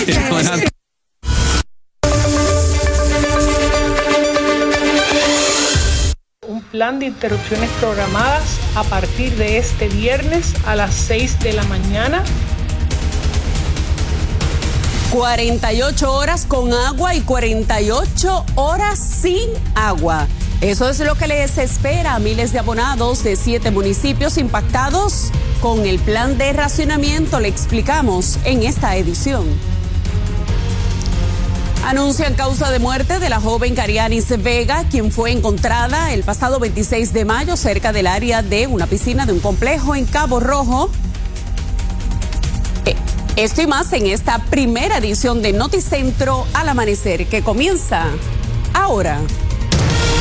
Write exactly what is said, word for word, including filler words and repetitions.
Un plan de interrupciones programadas a partir de este viernes a las seis de la mañana. cuarenta y ocho horas con agua y cuarenta y ocho horas sin agua. Eso es lo que les espera a miles de abonados de siete municipios impactados con el plan de racionamiento. Le explicamos en esta edición. Anuncian causa de muerte de la joven Carianis Vega, quien fue encontrada el pasado veintiséis de mayo cerca del área de una piscina de un complejo en Cabo Rojo. Esto y más en esta primera edición de Noticentro al Amanecer, que comienza ahora.